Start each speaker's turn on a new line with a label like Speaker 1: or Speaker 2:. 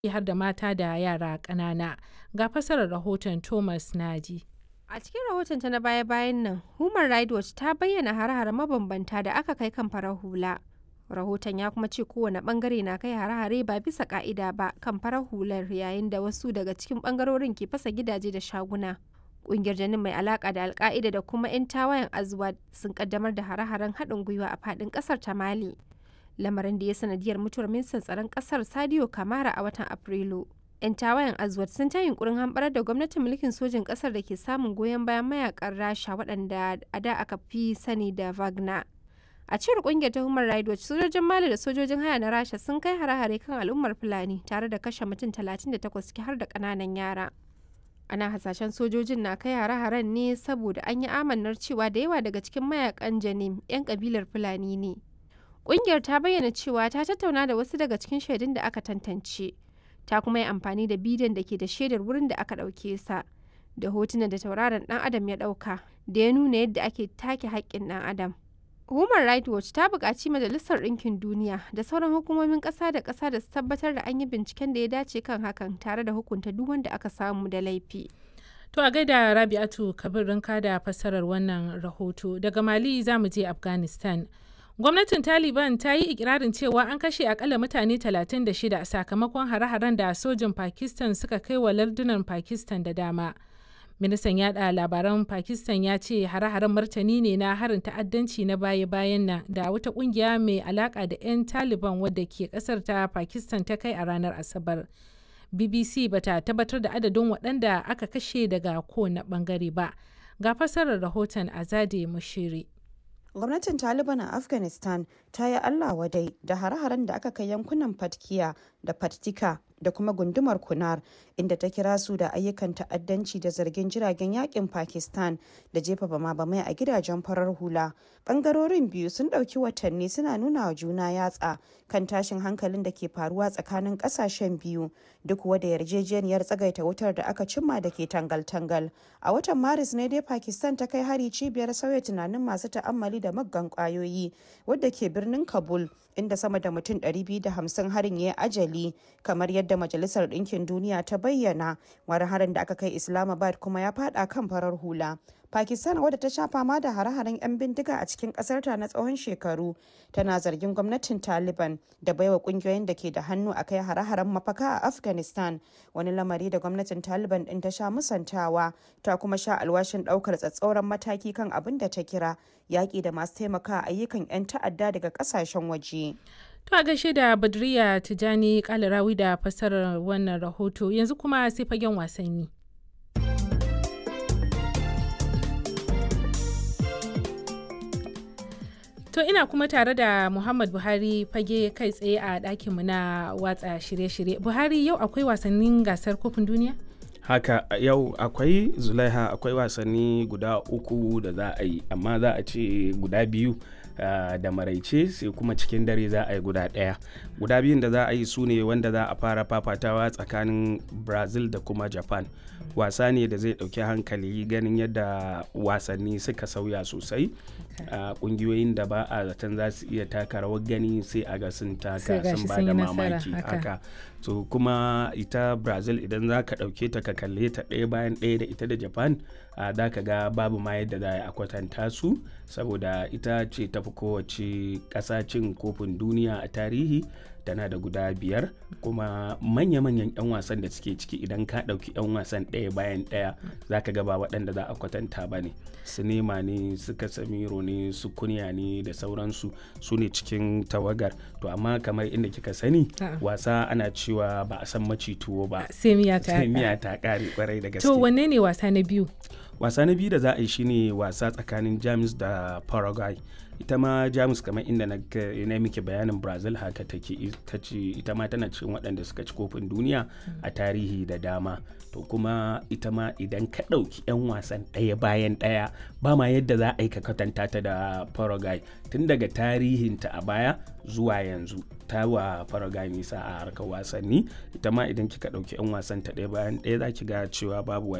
Speaker 1: har da mata da yara ƙanana. Ga fasarar rahoton Thomas Naji.
Speaker 2: A cikin rahotonta na baya-bayan nan, Human Rights Watch ta bayyana hare-hare mabambanta da aka kai kan farar hula. Rahoton ya kuma ce kowane bangare na kai hare-hare ba bisa ka'ida ba kan farar hular, yayin da wasu daga cikin bangarorin ke fasa gidaje da shaguna. Ƙungiyar Janin mai alaka da Alka'ida da kuma 'yan tawayen Azawad sun kaddamar da hare-haren haɗin gwiwa a faɗin ƙasar ta Mali. Lamarin da ya sanadiyar mutuwar ministan tsaron ƙasar Sadio Kamara a watan Afrilu. 'Yan tawayen Azawad sun ta yunkurin hamɓarar da gwamnatin mulkin sojin ƙasar da ke samun goyon bayan mayakan Rasha waɗanda a da aka fi sani da Wagner. A cewar ƙungiyar ta Human Rights Watch, sojojin Mali da sojojin haya na Rasha sun kai hare-hare kan al'ummar Fulani tare da kashe mutum 38 ciki har da ƙananan yara. Ana hasashen sojojin na kai hare-haren ne saboda an yi amannar cewa da yawa daga cikin mayakan Janim 'yan kabilar Fulani ne. Ƙungiyar ta bayyana cewa ta tattauna da wasu daga cikin shaidun da aka tantance. Ta kuma yi amfani da bidiyon da ke da shaidar wurin da aka ɗauke sa, da hotunan da tauraron ɗan adam ya ɗauka, da ya nuna yadda ake take haƙƙin ɗan adam. Human Rights Watch ta buƙaci Majalisar Ɗinkin Duniya da sauran hukumomin ƙasa da ƙasa da su tabbatar da an yi binciken da ya dace kan hakan tare da hukunta duk wanda aka samu da laifi.
Speaker 1: To a gaida Rabi'atu Kabir Rinka da fassarar wannan rahoto. Daga Mali za mu je Afghanistan. Gwamnatin Taliban ta yi ikirarin cewa an kashe akalla mutane 36 sakamakon hare-haren da sojin Pakistan suka kai wa lardunan Pakistan da dama. Ministan yada labaran Pakistan ya ce hare-haren martani ne na harin ta'addanci na baya-bayan nan da wata kungiya mai alaka da 'yan Taliban wadda ke kasar ta Pakistan ta kai a ranar Asabar. BBC bata tabbatar da adadin waɗanda aka kashe daga kowane bangare ba. Ga fasarar rahoton Azade Mushiri.
Speaker 3: Gwamnatin Taliban a Afghanistan ta yi Allah wadai da hare-haren da aka kai yankunan Patkiya da Paktika da kuma gundumar Kunar, inda ta kira su da ayyukan ta'addanci da zargin jiragen yakin Pakistan da jefa bama-bamai a gidajen farar hula. Bangarorin biyu sun ɗauki watanni suna nuna wa juna yatsa kan tashin hankalin da ke faruwa tsakanin ƙasashen biyu, duk wada yarjejeniyar tsagaita wutar da aka cimma da ke tangal-tangal. A watan Maris ne dai Pakistan ta kai hari cibiyar sauya tunanin masu ta'ammali da maggan kwayoyi wadda ke birnin Kabul, inda sama da mutum 250 harin ya yi ajali, kamar yadda Majalisar Ɗinkin Duniya ta bayyana. Wani harin da aka kai Islamabad kuma ya fada kan farar hula. Pakistan, wadda ta sha fama da hare-haren 'yan bindiga a cikin ƙasarta na tsawon shekaru, tana zargin gwamnatin Taliban da baiwa ƙungiyoyin da ke da hannu a kai hare-haren mafaka a Afghanistan, wani lamari da gwamnatin Taliban ɗin ta sha musantawa. Ta kuma sha alwashin ɗaukar tsatsauran mataki kan abin da ta kira yaƙi da masu taimaka ayyukan 'yan ta'adda daga ƙasashen waje.
Speaker 1: To a gaishe da Badriya Tijani Kalarawi da fassarar wannan rahoto. Yanzu kuma sai fagen wasanni. To ina kuma tare da Muhammad Buhari fage kai tsaye a ɗakinmu na watsa shirye-shirye. Buhari, yau akwai wasannin gasar kofin duniya?
Speaker 4: Haka yau akwai Zulaiha, akwai wasanni guda 3 da za a yi, amma za a ce guda 2 da maraice, sai kuma cikin dare za a yi guda 1. Guda 2 da za a yi su ne wanda za a fara fafatawa tsakanin Brazil da kuma Japan. Wasa ne da zai ɗauki hankali ganin yadda wasanni suka sauya sosai. Kungiyoyin da ba a zaton za su iya taka rawar gani sai a ga sun taka, sun ba da mamaki haka. So kuma ita Brazil idan za ka ɗauke ta ka kalle ta ɗaya bayan ɗaya da ita da Japan, za ka ga babu ma yadda za a kwatanta su, saboda ita ce tafi kowace ƙasa cin kofin duniya a tarihi. Tana da guda 5, kuma manya-manyan 'yan wasan da suke ciki idan ka ɗauki 'yan wasan ɗaya bayan ɗaya za ka ga ba waɗanda za a kwatanta ba ne. Su Nema ne, su Casemiro ne, su Kunya ne da sauransu, su ne cikin tawagar. To amma kamar inda kika sani, wasa ana cewa ba a san maci tuwo ba,
Speaker 1: sai miya
Speaker 4: ta ƙare kwarai da gaske.
Speaker 1: To wanne ne wasa na biyu?
Speaker 4: Wasa na biyu da za a yi shine wasa tsakanin Jamus da Paraguay. Ita ma Jamus, kamar inda na miki bayanin Brazil haka take, ita ma tana cikin waɗanda suka ci kofin duniya a tarihi da dama. To kuma ita ma idan ka ɗauki 'yan wasan ɗaya bayan ɗaya, ba ma yadda za a yi ka kwatanta ta da Paraguay. Tun daga tarihinta a baya zuwa yanzu ta wa Paraguay nisa a harkar wasanni. Ita ma idan kika ɗauki 'yan wasan ta ɗaya bayan ɗaya za ki ga cewa babu